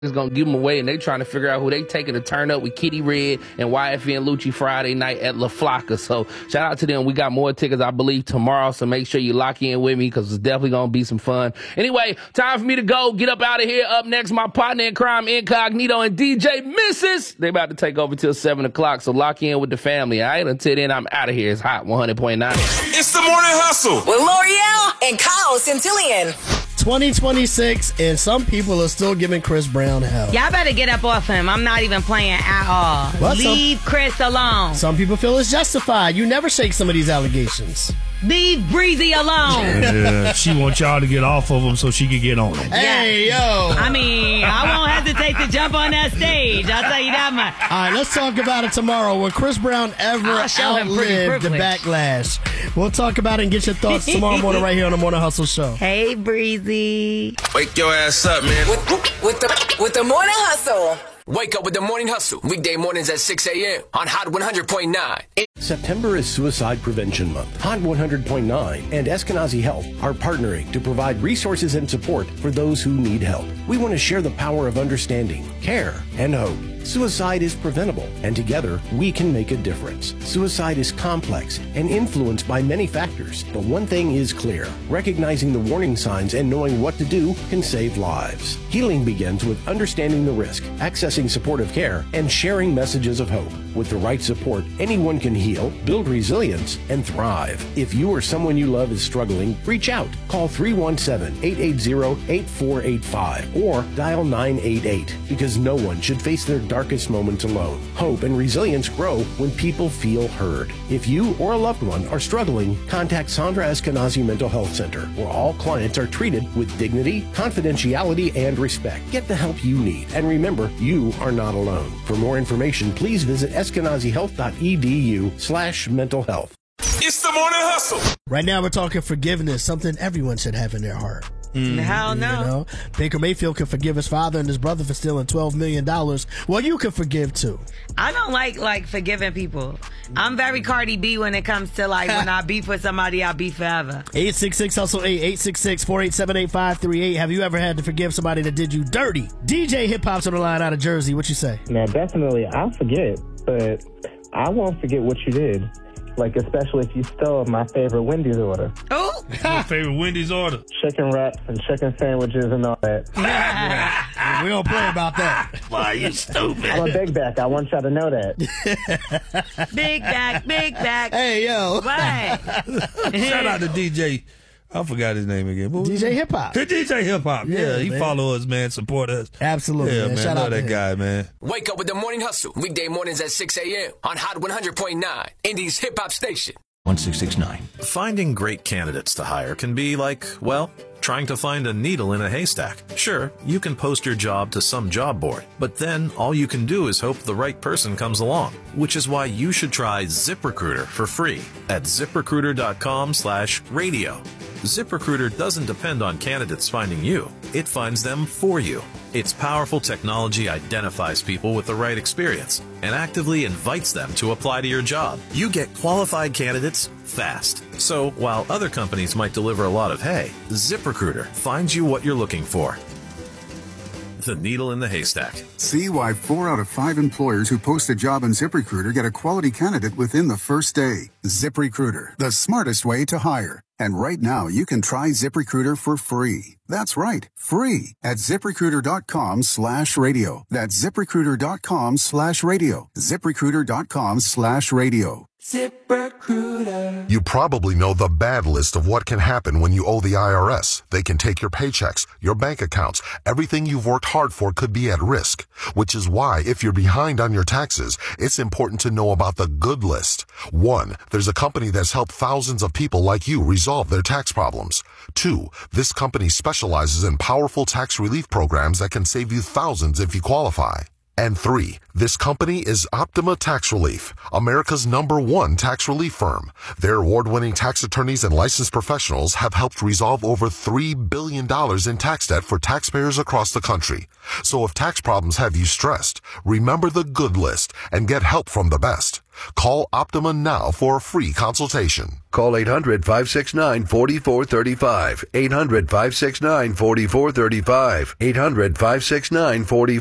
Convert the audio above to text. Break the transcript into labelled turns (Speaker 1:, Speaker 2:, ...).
Speaker 1: is going to give them away, and they trying to figure out who they taking to turn up with Kitty Red and YFN and Lucci Friday night at La Flaca. So shout out to them. We got more tickets, I believe, tomorrow, so make sure you lock in with me because it's definitely going to be some fun. Anyway, time for me to go. Get up out of here. Up next, my partner in crime, Incognito, and DJ Mrs. They about to take over till 7 o'clock, so lock in with the family, all right? Until then, I'm out of here. It's hot, 100.9.
Speaker 2: It's the Morning Hustle
Speaker 3: with L'Oreal and Kyle Centillion.
Speaker 4: 2026, and some people are still giving Chris Brown hell.
Speaker 5: Y'all better get up off him. I'm not even playing at all.
Speaker 4: Well,
Speaker 5: Leave Chris alone.
Speaker 4: Some people feel it's justified. You never shake some of these allegations.
Speaker 5: Leave Breezy alone.
Speaker 6: Yeah, she wants y'all to get off of him so she can get on him.
Speaker 4: Hey, yo.
Speaker 5: I mean, I won't hesitate to jump on that stage. I'll tell you that much.
Speaker 4: All right, let's talk about it tomorrow. Will Chris Brown ever outlive the backlash? We'll talk about it and get your thoughts tomorrow morning right here on the Morning Hustle Show.
Speaker 5: Hey, Breezy.
Speaker 2: Wake your ass up, man.
Speaker 3: With the Morning Hustle.
Speaker 7: Wake up with the Morning Hustle. Weekday mornings at 6 a.m. on Hot 100.9.
Speaker 8: September is Suicide Prevention Month. Hot 100.9 and Eskenazi Health are partnering to provide resources and support for those who need help. We want to share the power of understanding, care, and hope. Suicide is preventable, and together we can make a difference. Suicide is complex and influenced by many factors, but one thing is clear. Recognizing the warning signs and knowing what to do can save lives. Healing begins with understanding the risk, accessing supportive care, and sharing messages of hope. With the right support, anyone can heal, build resilience, and thrive. If you or someone you love is struggling, reach out. Call 317-880-8485 or dial 988 because no one should face their darkest moments alone. Hope and resilience grow when people feel heard. If you or a loved one are struggling, contact Sandra Eskenazi Mental Health Center, where all clients are treated with dignity, confidentiality, and respect. Get the help you need. And remember, you are not alone. For more information, please visit eskenazihealth.edu/mental health.
Speaker 2: It's the Morning Hustle.
Speaker 4: Right now, we're talking forgiveness, something everyone should have in their heart.
Speaker 5: Hell no.
Speaker 4: You know, Baker Mayfield could forgive his father and his brother for stealing $12 million. Well, you could forgive too.
Speaker 5: I don't like forgiving people. I'm very Cardi B when it comes to when I beef with somebody, I'll beef forever.
Speaker 4: 866-HUSTLE-8, 866-487-8538. Have you ever had to forgive somebody that did you dirty? DJ Hip Hop's on the line out of Jersey. What you say?
Speaker 9: Now, definitely, I'll forget, but I won't forget what you did. Especially if you stole my favorite Wendy's order.
Speaker 5: Oh!
Speaker 6: My favorite Wendy's order.
Speaker 9: Chicken wraps and chicken sandwiches and all that.
Speaker 4: We don't play about that.
Speaker 6: Why, you stupid.
Speaker 9: I'm a big back. I want y'all to know that.
Speaker 5: Big back, big back.
Speaker 4: Hey, yo.
Speaker 5: Right.
Speaker 6: Shout out to DJ. I forgot his name again.
Speaker 4: DJ Hip Hop.
Speaker 6: DJ Hip Hop. Yeah, he follow us, man. Support us.
Speaker 4: Absolutely.
Speaker 6: Yeah, man.
Speaker 4: Shout
Speaker 6: Love
Speaker 4: out
Speaker 6: that
Speaker 4: to
Speaker 6: guy, man.
Speaker 7: Wake up with the Morning Hustle. Weekday mornings at 6 a.m. on Hot 100.9. Indy's hip hop station.
Speaker 10: 1669.
Speaker 11: Finding great candidates to hire can be like, well, trying to find a needle in a haystack. Sure, you can post your job to some job board, but then all you can do is hope the right person comes along, which is why you should try ZipRecruiter for free at ZipRecruiter.com/radio. ZipRecruiter doesn't depend on candidates finding you. It finds them for you. Its powerful technology identifies people with the right experience and actively invites them to apply to your job. You get qualified candidates fast. So while other companies might deliver a lot of hay, ZipRecruiter finds you what you're looking for. The needle in the haystack.
Speaker 12: See why 4 out of 5 employers who post a job on ZipRecruiter get a quality candidate within the first day. ZipRecruiter, the smartest way to hire. And right now, you can try ZipRecruiter for free. That's right, free at ZipRecruiter.com/radio. That's ZipRecruiter.com/radio. ZipRecruiter.com/radio.
Speaker 13: ZipRecruiter. You probably know the bad list of what can happen when you owe the IRS. They can take your paychecks, your bank accounts. Everything you've worked hard for could be at risk, which is why if you're behind on your taxes, it's important to know about the good list. 1, there's a company that's helped thousands of people like you resolve their tax problems. 2, this company specializes in powerful tax relief programs that can save you thousands if you qualify. And 3, this company is Optima Tax Relief, America's #1 tax relief firm. Their award-winning tax attorneys and licensed professionals have helped resolve over $3 billion in tax debt for taxpayers across the country. So if tax problems have you stressed, remember the good list and get help from the best. Call Optima now for a free consultation.
Speaker 10: Call 800-569-4435. 800-569-4435. 800-569-4435.